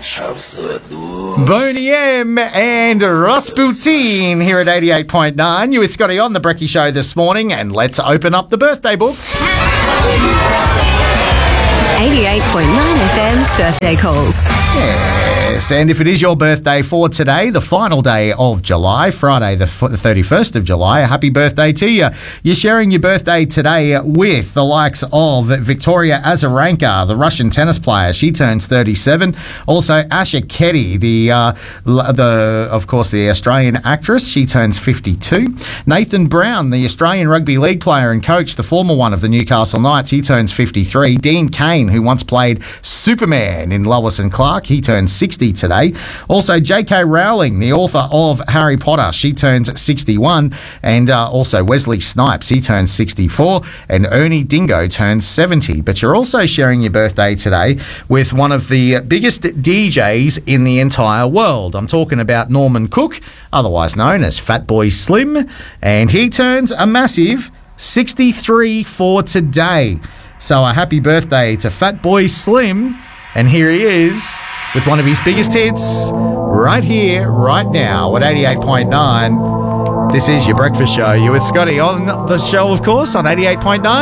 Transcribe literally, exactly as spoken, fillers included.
Boney M and Rasputin here at eighty-eight point nine. You with Scotty on the Brekkie Show this morning, and let's open up the birthday book. eighty-eight point nine F M's birthday calls. Yes, and if it is your birthday for today, the final day of July, Friday the thirty-first of July, a happy birthday to you. You're sharing your birthday today with the likes of Victoria Azarenka, the Russian tennis player. She turns thirty-seven. Also, Asha Keddy, the, uh, the of course, the Australian actress. She turns fifty-two. Nathan Brown, the Australian rugby league player and coach, the former one of the Newcastle Knights, he turns fifty-three. Dean Kane, who once played Superman in Lois and Clark, he turns sixty today. Also, J K Rowling, the author of Harry Potter, she turns sixty-one. And uh, also Wesley Snipes, he turns sixty-four. And Ernie Dingo turns seventy. But you're also sharing your birthday today with one of the biggest D Js in the entire world. I'm talking about Norman Cook, otherwise known as Fatboy Slim. And he turns a massive sixty-three for today. So a happy birthday to Fatboy Slim. And here he is with one of his biggest hits right here, right now at eighty-eight point nine. This is your breakfast show. You with Scotty on the show, of course, on eighty-eight point nine.